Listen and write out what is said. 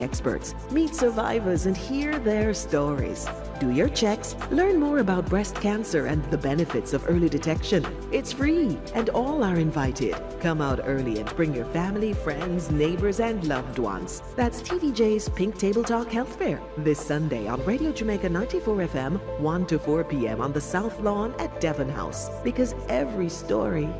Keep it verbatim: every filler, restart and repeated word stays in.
experts, meet survivors, and hear their stories. Do your checks, learn more about breast cancer and the benefits of early detection. It's free, and all are invited. Come out early and bring your family, friends, neighbors, and loved ones. That's T V J's Pink Table Talk Health Fair this Sunday on Radio Jamaica ninety-four F M, one to four p m on the South Lawn at Devon House. Because every story